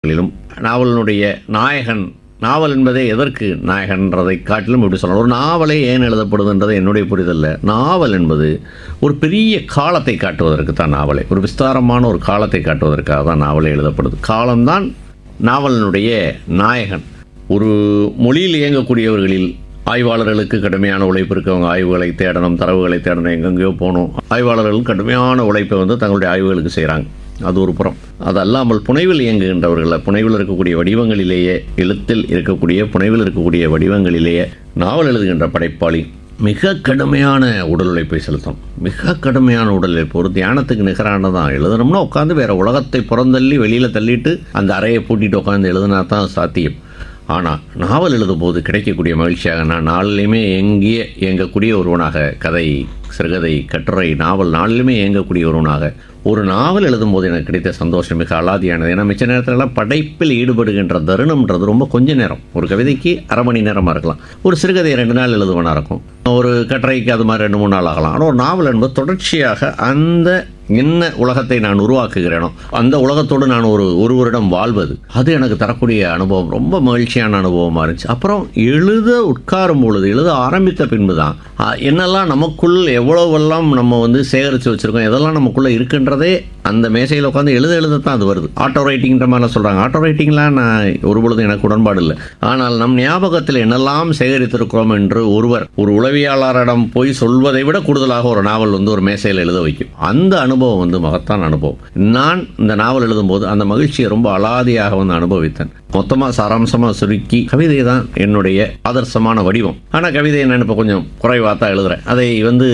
நாவலினுடைய நாயகன், நாவல் என்பதே எதற்கு நாயகன்றதை காட்டிலும் எப்படி சொல்லலாம், ஒரு நாவலே ஏன் எழுதப்படுதுன்றது என்னுடைய புரிதல்ல. நாவல் என்பது ஒரு பெரிய காலத்தை காட்டுவதற்கு தான் நாவலே, ஒரு விஸ்தாரமான ஒரு காலத்தை காட்டுவதற்காக தான் நாவலே எழுதப்படுது. காலம்தான் நாவலினுடைய நாயகன். ஒரு மொழியில் இயங்கக்கூடியவர்களில் ஆய்வாளர்களுக்கு கடுமையான உழைப்பு இருக்குது. அவங்க ஆய்வுகளை தேடணும், தரவுகளை தேடணும், எங்கெங்கேயோ போகணும். ஆய்வாளர்கள் கடுமையான உழைப்பை தங்களுடைய ஆய்வுகளுக்கு செய்கிறாங்க. அது ஒரு புறம். அது அல்லாமல் புனைவில் இயங்குகின்றவர்கள், புனைவில் இருக்கக்கூடிய வடிவங்களிலேயே, எழுத்தில் இருக்கக்கூடிய புனைவில் இருக்கக்கூடிய வடிவங்களிலேயே நாவல் எழுதுகின்ற படைப்பாளி மிக கடுமையான உடல் உழைப்பை செலுத்தணும். மிக கடுமையான உடல் உழைப்பு, ஒரு தியானத்துக்கு நிகரானதான். எழுதணும்னா உட்காந்து வேற உலகத்தை புறந்தள்ளி வெளியில் தள்ளிட்டு அந்த அறையை பூட்டிட்டு உட்காந்து எழுதுனா தான் சாத்தியம். ஆனால் நாவல் எழுதும் போது கிடைக்கக்கூடிய மகிழ்ச்சியாக, நான் நாளிலுமே இயங்கக்கூடிய ஒருவனாக, கதை, சிறுகதை, கட்டுரை, நாவல் நாளிலுமே இயங்கக்கூடிய ஒருவனாக ஒரு நாவல் எழுதும் போது எனக்கு கிடைத்த சந்தோஷம் மிக அலாதியானது. ஏன்னா மிச்ச நேரத்திலலாம் படைப்பில் ஈடுபடுகின்ற தருணம்ன்றது ரொம்ப கொஞ்ச நேரம். ஒரு கவிதைக்கு அரை மணி நேரமாக இருக்கலாம், ஒரு சிறுகதை 2 நாள் எழுதுவனாக இருக்கும், ஒரு கட்டுரைக்கு அது மாதிரி 2-3 நாள் ஆகலாம். ஆனால் ஒரு நாவல் என்பது தொடர்ச்சியாக அந்த என்ன உலகத்தை நான் உருவாக்குகிறேனோ அந்த உலகத்தோடு நான் ஒரு வருடம் வாழ்வது, அது எனக்கு தரக்கூடிய அனுபவம் ரொம்ப மகிழ்ச்சியான அனுபவமாக இருந்துச்சு. அப்புறம் எழுத உட்காரும் பொழுது, எழுத ஆரம்பித்த பின்பு தான் என்னெல்லாம் நமக்குள் எவ்வளவெல்லாம் நம்ம சேகரித்து வச்சுருக்கோம், எதெல்லாம் நமக்குள்ளே இருக்குன்றதே அந்த மேசையில் உட்காந்து எழுதத்தான் அது வருது. ஆட்டோ ரைட்டிங்கிற மாதிரிலாம் சொல்கிறாங்க. ஆட்டோ ரைட்டிங்லாம் நான் ஒரு பொழுது எனக்கு உடன்பாடு இல்லை. ஆனால் நம் ஞாபகத்தில் என்னெல்லாம் சேகரித்திருக்கிறோம் என்று ஒரு உளவியலாளரிடம் போய் சொல்வதை விட கூடுதலாக ஒரு நாவல் ஒரு மேசையில் எழுத வைக்கும். அந்த அனுபவம் மகத்தான அனுபவம். நான் இந்த நாவல் எழுதும்போது அந்த மகிழ்ச்சியை ரொம்ப அலாதியாக அனுபவித்தேன். மொத்தமாக சாராம்சமாக சுருக்கி, கவிதை தான் என்னுடைய ஆதர்சமான வடிவம். ஆனால் கவிதையை நான் இப்போ கொஞ்சம் குறைவாக தான் எழுதுறேன். அதை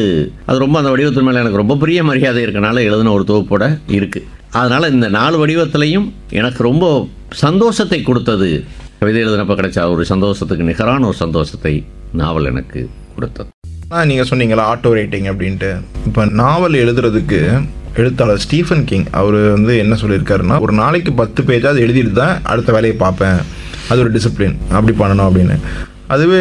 அது ரொம்ப அந்த வடிவத்தின் மேலே எனக்கு ரொம்ப பெரிய மரியாதை இருக்கனால எழுதின ஒரு தொகுப்போட இருக்கு. அதனால இந்த 4 வடிவத்திலையும் எனக்கு ரொம்ப சந்தோஷத்தை கொடுத்தது. கவிதை எழுதினப்ப கிடைச்ச ஒரு சந்தோஷத்துக்கு நிகரான ஒரு சந்தோஷத்தை நாவல் எனக்கு கொடுத்தது. நீங்கள் சொன்னீங்களா ஆட்டோ ரைட்டிங் அப்படின்ட்டு. இப்போ நாவல் எழுதுறதுக்கு எழுத்தாளர் ஸ்டீஃபன் கிங் அவர் என்ன சொல்லியிருக்காருன்னா, ஒரு நாளைக்கு 10 பேஜாவது எழுதிட்டு தான் அடுத்த வேலையை பார்ப்பேன், அது ஒரு டிசிப்ளின், அப்படி பண்ணணும் அப்படின்னு. அதுவே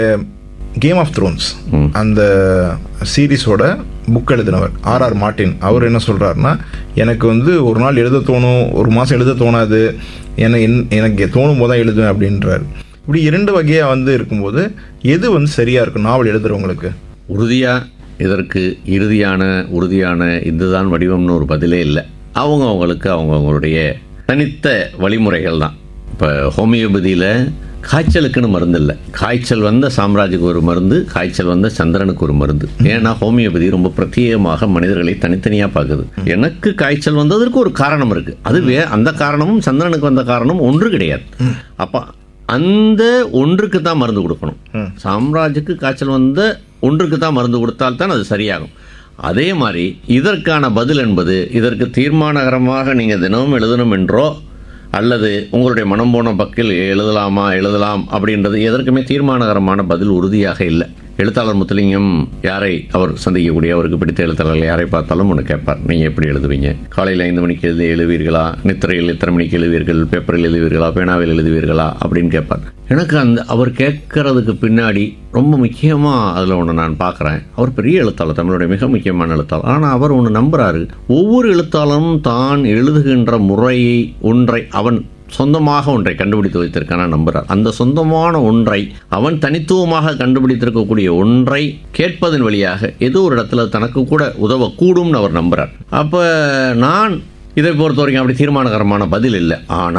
கேம் ஆஃப் த்ரோன்ஸ் அந்த சீரீஸோட புக் எழுதினவர் R.R. மார்ட்டின் அவர் என்ன சொல்கிறாருன்னா, எனக்கு ஒரு நாள் எழுத தோணும், ஒரு மாதம் எழுத தோணாது, எனக்கு தோணும் போது தான் எழுதுவேன் அப்படின்றார். இப்படி 2 வகையாக இருக்கும்போது எது சரியாக இருக்கும் நாவல் எழுதுறவங்களுக்கு? உறுதியாக இதற்கு உறுதியான இதுதான் வடிவம்னு ஒரு பதிலே இல்லை. அவங்களுக்கு அவங்களுடைய தனித்த வழிமுறைகள் தான். இப்போ ஹோமியோபதியில் காய்ச்சலுக்குன்னு மருந்து இல்லை. காய்ச்சல் வந்த சாம்ராஜுக்கு ஒரு மருந்து, காய்ச்சல் வந்த சந்திரனுக்கு ஒரு மருந்து. ஏன்னா ஹோமியோபதி ரொம்ப பிரத்யேகமாக மனிதர்களை தனித்தனியாக பார்க்குது. எனக்கு காய்ச்சல் வந்ததற்கு ஒரு காரணம் இருக்குது. அதுவே அந்த காரணமும் சந்திரனுக்கு வந்த காரணம் ஒன்று கிடையாது. அப்போ அந்த ஒன்றுக்கு தான் மருந்து கொடுக்கணும். சாம்ராஜுக்கு காய்ச்சல் வந்த ஒன்றுக்கு தான் மருந்து கொடுத்தால்தான் அது சரியாகும். அதே மாதிரி இதற்கான பதில் என்பது, இதற்கு தீர்மானகரமாக நீங்கள் தினமும் எழுதணும் என்றோ அல்லது உங்களுடைய மனம் போன பக்கில் எழுதலாம் அப்படின்றது எதற்குமே தீர்மானகரமான பதில் உறுதியாக இல்லை. எழுத்தாளர் முத்துலிங்கம் யாரை அவர் சந்திக்கக்கூடிய, அவருக்கு பிடித்த எழுத்தாளர்கள் யாரை பார்த்தாலும் ஒன்று கேட்பார், நீங்கள் எப்படி எழுதுவீங்க? காலையில் 5 மணிக்கு எழுதுவீர்களா? நித்திரையில் எத்தனை மணிக்கு எழுதுவீர்கள்? பேப்பரில் எழுதுவீர்களா? பேனாவில் எழுதுவீர்களா? அப்படின்னு கேட்பார். எனக்கு அவர் கேட்கறதுக்கு பின்னாடி ரொம்ப முக்கியமாக அதில் ஒன்று நான் பார்க்குறேன். அவர் பெரிய எழுத்தாளர், தமிழுடைய மிக முக்கியமான எழுத்தாளர். ஆனால் அவர் ஒன்று நம்புகிறாரு, ஒவ்வொரு எழுத்தாளரும் தான் எழுதுகின்ற முறையை அவன் சொந்தமாக ஒன்றை கண்டுபிடித்து வைத்திருக்கான நம்புறார். அந்த சொந்தமான ஒன்றை, அவன் தனித்துவமாக கண்டுபிடித்திருக்கக்கூடிய ஒன்றை கேட்பதன் வழியாக ஏதோ ஒரு இடத்துல தனக்கு கூட உதவக்கூடும்னு அவர் நம்புறார். அப்போ நான் இதை பொறுத்த வரைக்கும் அப்படி தீர்மானகரமான பதில் இல்லை.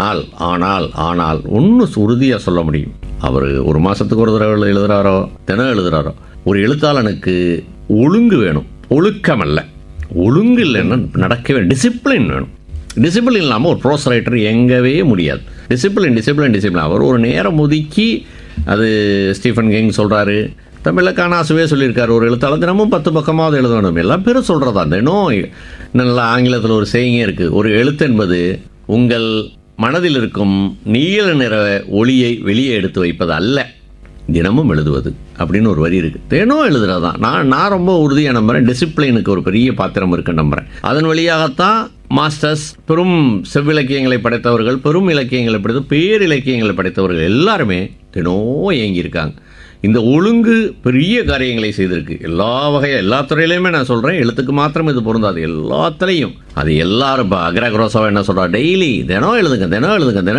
ஆனால் ஒன்று உறுதியாக சொல்ல முடியும், அவர் ஒரு மாதத்துக்கு ஒரு தடவை எழுதுகிறாரோ, தினம் எழுதுகிறாரோ, ஒரு எழுத்தாளனுக்கு ஒழுங்கு வேணும். ஒழுக்கம் அல்ல, ஒழுங்கு இல்லைன்னா நடக்கவே, டிசிப்ளின் வேணும். டிசிப்ளின் இல்லாமல் ஒரு ப்ரோஸ் ரைட்டர் எங்கவே முடியாது. டிசிப்ளின் அவர் ஒரு நேரம் ஒதுக்கி, அது ஸ்டீஃபன் கிங் சொல்கிறாரு, தமிழில் காணாசுவே சொல்லியிருக்காரு, ஒரு எழுத்தாளர் தினமும் 10 பக்கமாவது எழுதணும். எல்லாம் பேரும் சொல்கிறதா. தினம் நல்லா ஆங்கிலத்தில் ஒரு செய்யுங்க இருக்குது, ஒரு எழுத்து என்பது உங்கள் மனதில் இருக்கும் நீல நிற ஒளியை வெளியே எடுத்து வைப்பது அல்ல, தினமும் எழுதுவது அப்படின்னு ஒரு வரி இருக்குது. தினம் எழுதுறதான். நான் ரொம்ப உறுதியாக நம்புகிறேன். டிசிப்ளினுக்கு ஒரு பெரிய பாத்திரம் இருக்குன்னு நம்புகிறேன். அதன் வழியாகத்தான் மாஸ்டர்ஸ், பெரும் செவ்விலக்கியங்களை படைத்தவர்கள், பெரும் இலக்கியங்களை படைத்த, பேரிலக்கியங்களை படைத்தவர்கள் எல்லாருமே தினம் இயங்கியிருக்காங்க. இந்த ஒழுங்கு பெரிய காரியங்களை செய்திருக்கு. எல்லா துறையிலையுமே நான் சொல்கிறேன், எழுத்துக்கு மாத்திரம் இது பொருந்தாது, எல்லாத்துலேயும். அது எல்லாரும் இப்போ அக்ரா குரோசாவா என்ன சொல்கிறா, டெய்லி தினம் எழுதுங்க